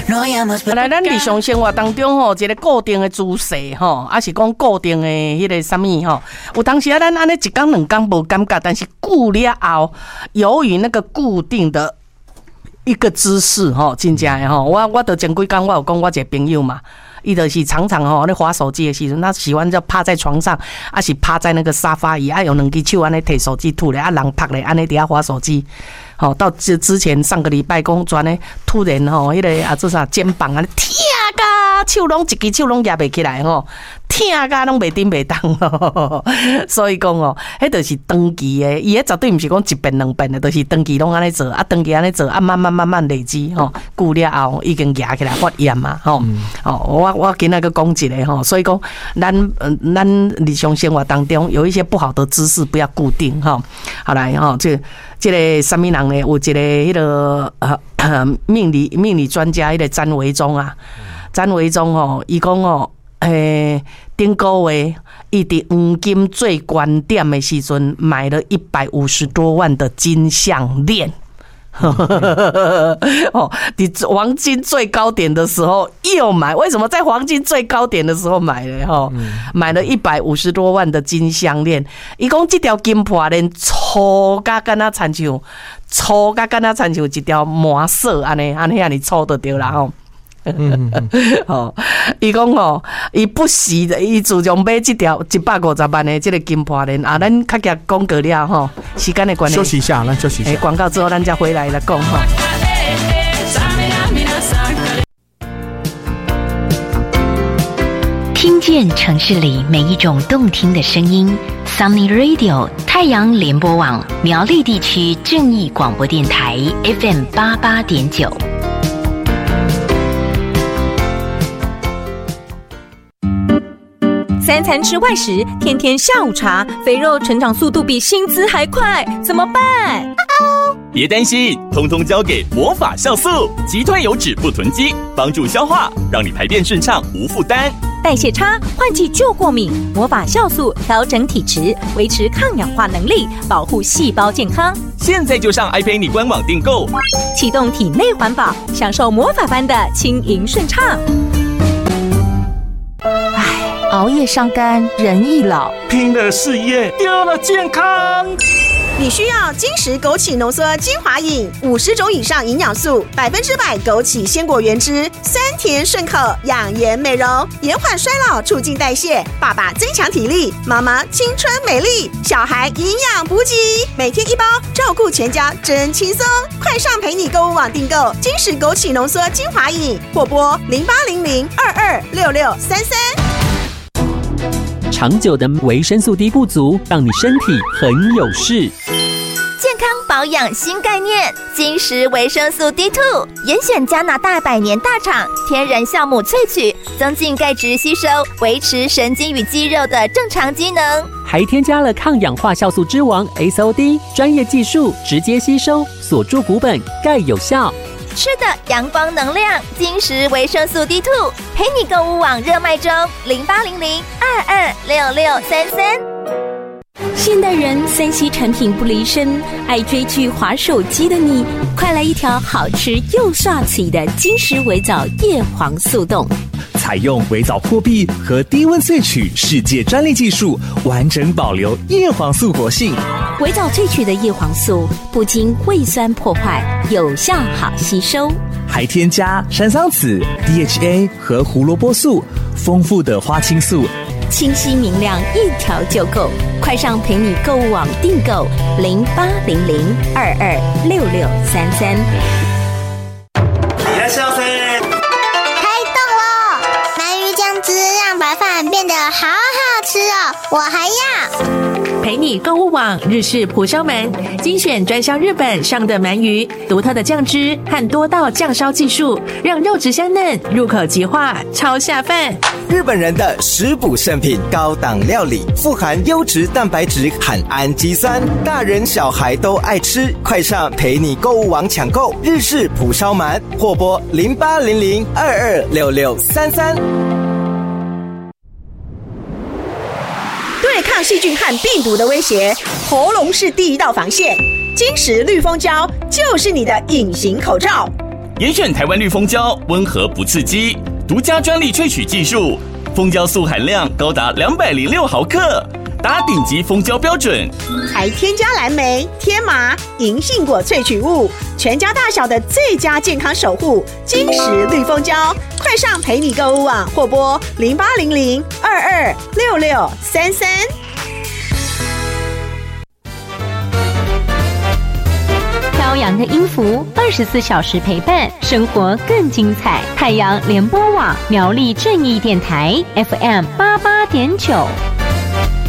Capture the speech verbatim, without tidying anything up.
来，咱日常生活当中吼，一个固定的姿势吼，还是讲固定的迄个什么吼？有当时啊，咱安尼一天两天无感觉，但是久了后，由于那个固定的一个姿势吼，真正的吼，我我都前几天我有讲我一个朋友嘛。伊就是常常吼咧滑手机的时阵，他喜欢就趴在床上，还是趴在那个沙发椅，啊用两只手安尼摕手机吐咧，啊人拍咧安尼伫遐滑手机。好，到之之前上个礼拜讲转咧，突然吼，迄个啊做啥肩膀啊，痛甲手拢一支手拢举袂起来吼，痛甲拢袂顶袂当吼。所以讲哦，迄就是长期的，伊迄绝对毋是讲一遍两遍的，就是长期拢安尼做，啊长期安尼做，啊慢慢慢慢累积吼，久了后已经举起来发炎嘛吼。哦，我我今仔个讲一个吼，所以讲咱呃咱日常生活当中有一些不好的姿势不要固定吼。好来吼，这这个什么人呢？有一个迄个呃命理命理专家，迄个詹维忠啊，詹维忠吼，伊讲哦，诶，顶个月伊伫黄金最高点的时阵买了一百五十多万的金项链。哦，你黄金最高点的时候又买，为什么在黄金最高点的时候买了？哈，买了一百五十多万的金项链。伊讲这条金破链粗甲敢若亲像粗甲敢若亲像一条麻绳安尼安尼安尼粗就对啦吼。嗯，哦，伊讲哦，伊不惜的，伊自从买这条一百五十万的这个金破链啊，咱较加讲过了哈，时间的关系， 休息一下，咱休息一下。 广告之后，咱再回来来讲哈。 听见城市里每一种动听的声音 ，Sunny Radio 太阳联播网苗栗地区正义广播电台 F M 八八点九。 三餐吃外食，天天下午茶，肥肉成长速度比薪资还快，怎么办？ 别担心，通通交给魔法酵素，击退油脂不囤积，帮助消化，让你排便顺畅无负担。 代谢差、换季就过敏，魔法酵素调整体质，维持抗氧化能力，保护细胞健康。 现在就上 iPay 官网订购， 启动体内环保，享受魔法般的轻盈顺畅。 熬夜伤肝，人易老； 拼了事业，丢了健康。 你需要金石枸杞浓缩精华饮，五十种以上营养素，百分之百枸杞鲜果原汁，酸甜顺口，养颜美容，延缓衰老，促进代谢。爸爸增强体力，妈妈青春美丽，小孩营养补给，每天一包，照顾全家真轻松。快上陪你购物网订购金石枸杞浓缩精华饮，或拨零八零零二二六六三三。 长久的维生素 D 不足，让你身体很有事。 健康保养新概念，金石维生素 D 二 严选加拿大百年大厂天然酵母萃取，增进钙质吸收，维持神经与肌肉的正常机能， 还添加了抗氧化酵素之王 S O D 专业技术，直接吸收，锁住骨本，钙有效。 吃的阳光能量，金石维生素 D 二 陪你购物网热卖中，零八零零二二六六三三。 现代人三 C 产品不离身，爱追剧滑手机的你，快来一条好吃又刷嘴的金石微藻叶黄素冻。 采用微藻破壁和低温萃取世界专利技术，完整保留叶黄素活性。 微藻萃取的叶黄素不经胃酸破坏，有效好吸收， 还添加山桑子、D H A 和胡萝卜素，丰富的花青素， 清晰明亮，一条就够。快上陪你购物网订购零八零零二二六六三三。 いらっしゃいませ。 白饭变得好好吃哦，我还要。 陪你购物网日式蒲烧鳗，精选专销日本上的鳗鱼，独特的酱汁和多道酱烧技术，让肉质香嫩，入口即化，超下饭。 日本人的食补圣品，高档料理，富含优质蛋白质和氨基酸，大人小孩都爱吃。快上陪你购物网抢购日式蒲烧鳗，或拨零八零零二二六六三三。 对抗细菌和病毒的威胁，喉咙是第一道防线。金石绿蜂胶就是你的隐形口罩。 严选台湾绿蜂胶，温和不刺激，独家专利萃取技术，蜂胶素含量高达两百零六毫克，达顶级蜂胶标准， 还添加蓝莓、天麻、银杏果萃取物，全家大小的最佳健康守护，金石绿蜂胶。快上陪你购物网或拨零八零零二二六六三三。 飘扬的音符，二十四小时陪伴，生活更精彩。太阳联播网苗栗正义电台 F M 八八点九。